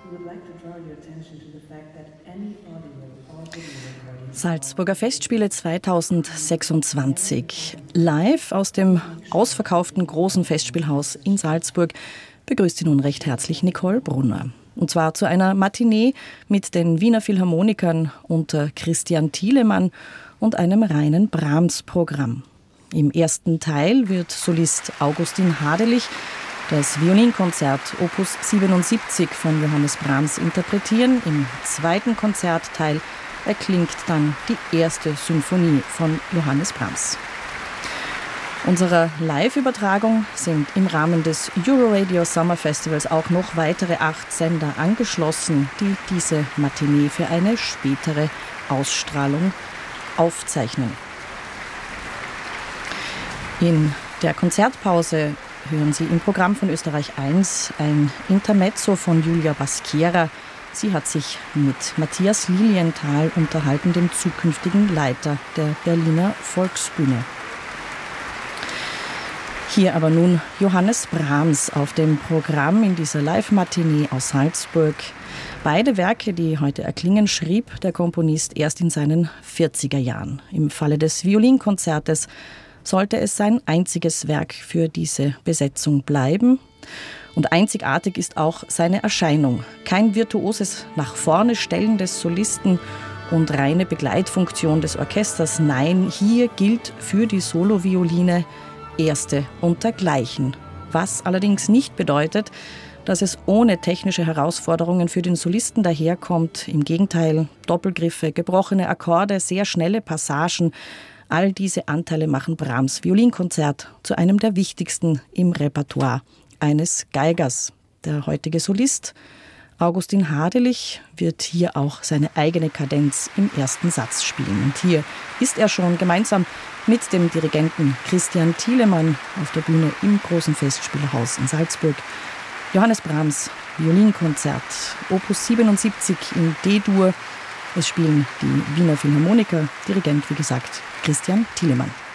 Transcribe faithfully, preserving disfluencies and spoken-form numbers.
Salzburger Festspiele zweitausendsechsundzwanzig. Live aus dem ausverkauften großen Festspielhaus in Salzburg begrüßt Sie nun recht herzlich Nicole Brunner. Und zwar zu einer Matinee mit den Wiener Philharmonikern unter Christian Thielemann und einem reinen Brahms-Programm. Im ersten Teil wird Solist Augustin Hadelich das Violinkonzert Opus siebenundsiebzig von Johannes Brahms interpretieren. Im zweiten Konzertteil erklingt dann die erste Symphonie von Johannes Brahms. Unserer Live-Übertragung sind im Rahmen des Euroradio Summer Festivals auch noch weitere acht Sender angeschlossen, die diese Matinee für eine spätere Ausstrahlung aufzeichnen. In der Konzertpause hören Sie im Programm von Österreich eins ein Intermezzo von Julia Baschiera. Sie hat sich mit Matthias Lilienthal unterhalten, dem zukünftigen Leiter der Berliner Volksbühne. Hier aber nun Johannes Brahms auf dem Programm in dieser Live-Matinee aus Salzburg. Beide Werke, die heute erklingen, schrieb der Komponist erst in seinen vierziger Jahren. Im Falle des Violinkonzertes sollte es sein einziges Werk für diese Besetzung bleiben. Und einzigartig ist auch seine Erscheinung. Kein virtuoses nach vorne stellen des Solisten und reine Begleitfunktion des Orchesters. Nein, hier gilt für die Solovioline Erste untergleichen. Was allerdings nicht bedeutet, dass es ohne technische Herausforderungen für den Solisten daherkommt. Im Gegenteil, Doppelgriffe, gebrochene Akkorde, sehr schnelle Passagen. All diese Anteile machen Brahms Violinkonzert zu einem der wichtigsten im Repertoire eines Geigers. Der heutige Solist Augustin Hadelich wird hier auch seine eigene Kadenz im ersten Satz spielen. Und hier ist er schon gemeinsam mit dem Dirigenten Christian Thielemann auf der Bühne im großen Festspielhaus in Salzburg. Johannes Brahms Violinkonzert, Opus siebenundsiebzig in D-Dur. Es spielen die Wiener Philharmoniker, Dirigent wie gesagt Christian Thielemann.